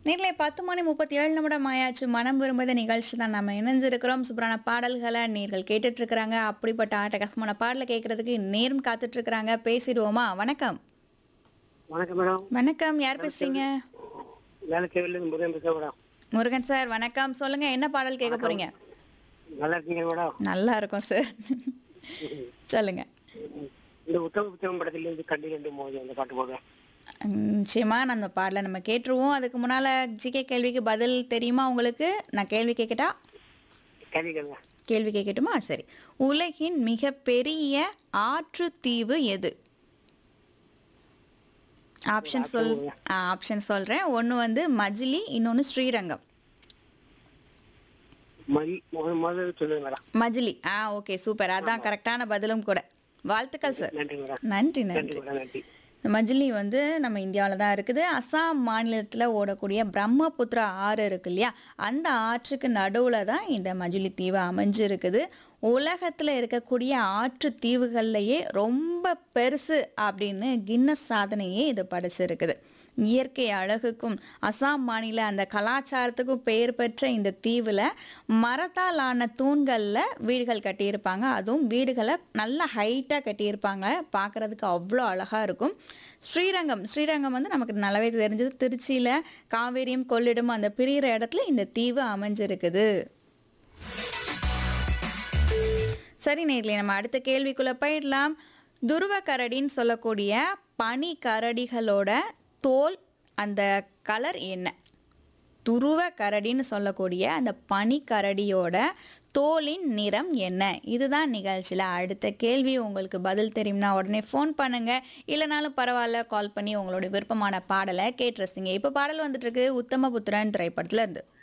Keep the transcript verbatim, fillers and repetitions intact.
நேர்ல பத்து மணி முப்பத்தி ஏழு நிமிடம் ஆயாச்சு. மனம் விரும்புத நிகழ்ச்சி தான் நம்ம இணைஞ்சிருக்கிறோம். சூப்பரான பாடல்கள நேர்கள் கேட்டுட்டு இருக்கிறாங்க. அப்படிப்பட்ட அட்டகாசமான பாடல கேட்கறதுக்கு நேரம் காத்துட்டு இருக்கிறாங்க. பேசிடுவோமா? வணக்கம். வணக்கம் மேடம். வணக்கம். யார் பேசுறீங்க? வேலைச்சேரியிலிருந்து முருகன் பேசுறேன் மேடம். முருகன் சார் வணக்கம். சொல்லுங்க என்ன பாடல் கேட்க வணக்கம். போறீங்க? நல்லா இருக்கீங்க மேடம்? நல்லா இருக்கும் சார். சொல்லுங்க. இந்த உத்தம புத்தகம் படத்திலிருந்து கண்ணில் ரெண்டு மோதி அந்த பாட்டு போடுறேன். ம், நிச்சயமா நான் அந்த பாடல நம்ம கேட்டுருவோம். அதுக்கு முன்னால ஜிகே கேள்விக்கு பதில் தெரியுமா உங்களுக்கு? நான் கேள்வி கேட்கட்டா? கேள்விக்கங்க. கேள்வி கேட்கட்டுமா? சரி. உலகின் மிகப்பெரிய ஆற்று தீவு எது? ஆப்ஷன் சொல் ஆ, ஆப்ஷன் சொல்றேன். ஒன்னு வந்து மஜிலி, இன்னொன்னு ஸ்ரீரங்கம். மதி முதல் முதல்ல சொல்லுங்க மேடம். மஜிலி. ஆ, ஓகே சூப்பர். அதான் கரெக்டான பதிலும் கூட. வாழ்த்துக்கள் சார். நன்றி மேடம். நன்றி நன்றி நன்றி. மேடம். நன்றி. இந்த மஜிலி வந்து நம்ம இந்தியாவில் தான் இருக்குது. அசாம் மாநிலத்தில் ஓடக்கூடிய பிரம்மபுத்திரா ஆறு இருக்கு இல்லையா, அந்த ஆற்றுக்கு நடுவில் தான் இந்த மஜுலி தீவு அமைஞ்சிருக்குது. உலகத்தில் இருக்கக்கூடிய ஆற்று தீவுகள்லையே ரொம்ப பெருசு அப்படின்னு கின்னஸ் சாதனையே இது படைச்சிருக்குது. இயற்கை அழகுக்கும் அசாம் மாநில அந்த கலாச்சாரத்துக்கும் பெயர் பெற்ற இந்த தீவில் மரத்தால் ஆன தூண்களில் வீடுகள் கட்டியிருப்பாங்க. அதுவும் வீடுகளை நல்ல ஹைட்டாக கட்டியிருப்பாங்க. பார்க்குறதுக்கு அவ்வளோ அழகாக இருக்கும். ஸ்ரீரங்கம் ஸ்ரீரங்கம் வந்து நமக்கு நல்லாவே தெரிஞ்சது. திருச்சியில் காவேரியும் கொள்ளிடமும் அந்த பிரிகிற இடத்துல இந்த தீவு அமைஞ்சிருக்குது. சரி நேர்களே, நம்ம அடுத்த கேள்விக்குள்ளே போயிடலாம். துருவ கரடின்னு சொல்லக்கூடிய பனி கரடிகளோட தோல் அந்த கலர் என்ன? துருவ கரடின்னு சொல்லக்கூடிய அந்த பனி கரடியோட தோலின் நிறம் என்ன? இதுதான் நிகழ்ச்சியில் அடுத்த கேள்வி. உங்களுக்கு பதில் தெரியும்னா உடனே ஃபோன் பண்ணுங்க. இல்லைனாலும் பரவாயில்ல, கால் பண்ணி உங்களோட விருப்பமான பாடலை கேட்டு ரசிங்க. இப்போ பாடல் வந்துட்டு இருக்கு உத்தமபுத்திரன் திரைப்படத்துல இருந்து.